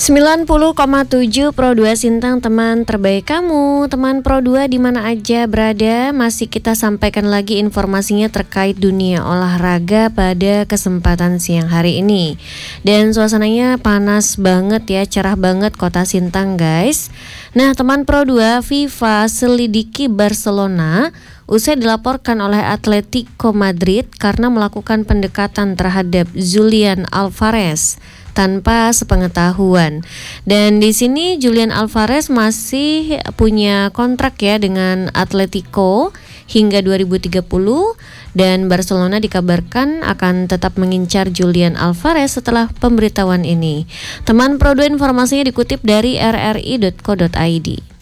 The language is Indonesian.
90,7 Pro 2 Sintang, teman terbaik kamu. Teman Pro 2 di mana aja berada, masih kita sampaikan lagi informasinya terkait dunia olahraga pada kesempatan siang hari ini. Dan suasananya panas banget ya, cerah banget kota Sintang guys. Nah teman Pro 2, FIFA selidiki Barcelona usai dilaporkan oleh Atletico Madrid karena melakukan pendekatan terhadap Julian Alvarez tanpa sepengetahuan. Dan di sini Julian Alvarez masih punya kontrak ya dengan Atletico hingga 2030 dan Barcelona dikabarkan akan tetap mengincar Julian Alvarez setelah pemberitahuan ini. Teman Pro 2 informasinya dikutip dari rri.co.id.